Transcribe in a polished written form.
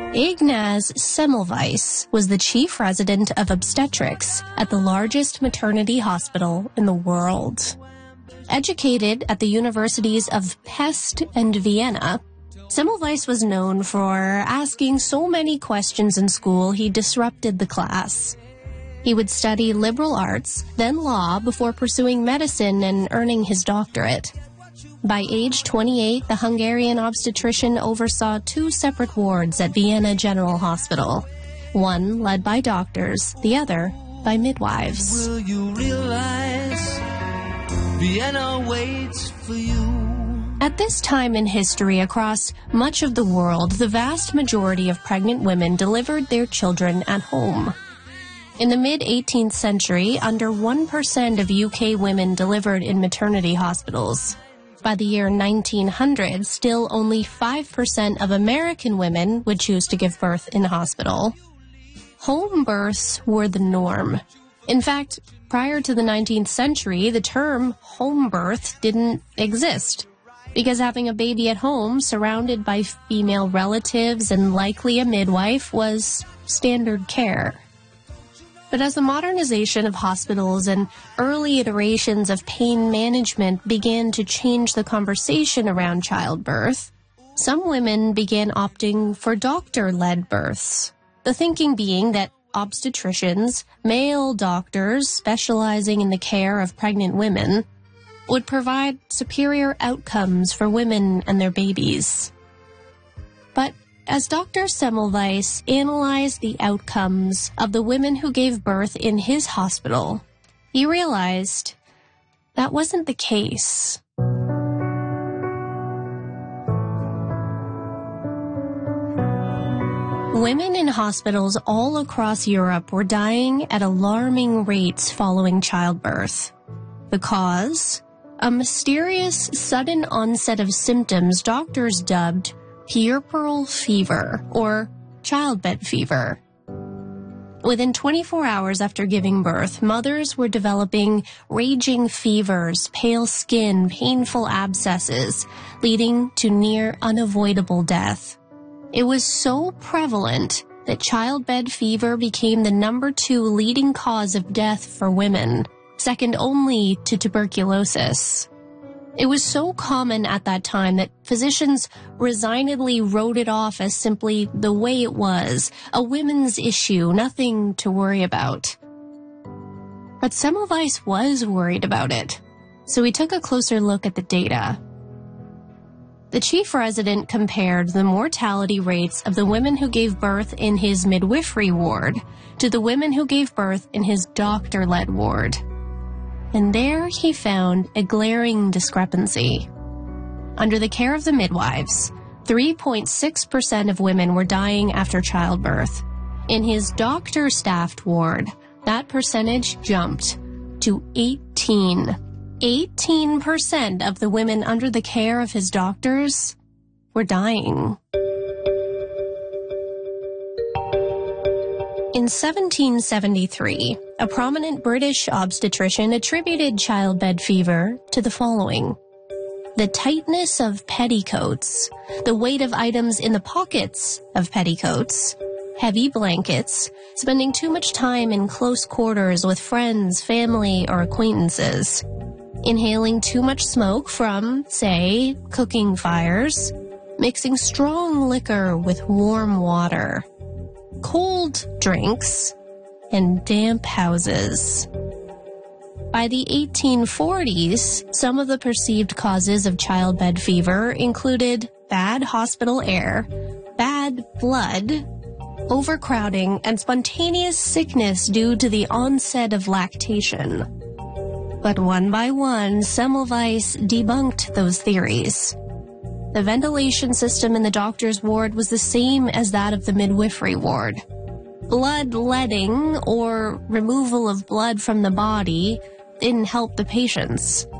Ignaz Semmelweis was the chief resident of obstetrics at the largest maternity hospital in the world. Educated at the universities of Pest and Vienna, Semmelweis was known for asking so many questions in school he disrupted the class. He would study liberal arts, then law, before pursuing medicine and earning his doctorate. By age 28, the Hungarian obstetrician oversaw 2 separate wards at Vienna General Hospital, one led by doctors, the other by midwives. Will you realize Vienna waits for you? At this time in history across much of the world, the vast majority of pregnant women delivered their children at home. In the mid-18th century, under 1% of UK women delivered in maternity hospitals. By the year 1900, still only 5% of American women would choose to give birth in hospital. Home births were the norm. In fact, prior to the 19th century, the term home birth didn't exist, because having a baby at home surrounded by female relatives and likely a midwife was standard care. But as the modernization of hospitals and early iterations of pain management began to change the conversation around childbirth, some women began opting for doctor-led births. The thinking being that obstetricians, male doctors specializing in the care of pregnant women, would provide superior outcomes for women and their babies. But as Dr. Semmelweis analyzed the outcomes of the women who gave birth in his hospital, he realized that wasn't the case. Women in hospitals all across Europe were dying at alarming rates following childbirth. The cause? A mysterious sudden onset of symptoms doctors dubbed puerperal fever, or childbed fever. Within 24 hours after giving birth, mothers were developing raging fevers, pale skin, painful abscesses, leading to near unavoidable death. It was so prevalent that childbed fever became the number 2 leading cause of death for women, second only to tuberculosis. It was so common at that time that physicians resignedly wrote it off as simply the way it was, a women's issue, nothing to worry about. But Semmelweis was worried about it, so he took a closer look at the data. The chief resident compared the mortality rates of the women who gave birth in his midwifery ward to the women who gave birth in his doctor-led ward. And there he found a glaring discrepancy. Under the care of the midwives, 3.6% of women were dying after childbirth. In his doctor-staffed ward, that percentage jumped to 18%. 18% of the women under the care of his doctors were dying. In 1773, a prominent British obstetrician attributed childbed fever to the following: the tightness of petticoats, the weight of items in the pockets of petticoats, heavy blankets, spending too much time in close quarters with friends, family, or acquaintances, inhaling too much smoke from, say, cooking fires, mixing strong liquor with warm water, cold drinks, and damp houses. By the 1840s, some of the perceived causes of childbed fever included bad hospital air, bad blood, overcrowding, and spontaneous sickness due to the onset of lactation. But one by one, Semmelweis debunked those theories. The ventilation system in the doctor's ward was the same as that of the midwifery ward. Bloodletting, or removal of blood from the body, didn't help the patients.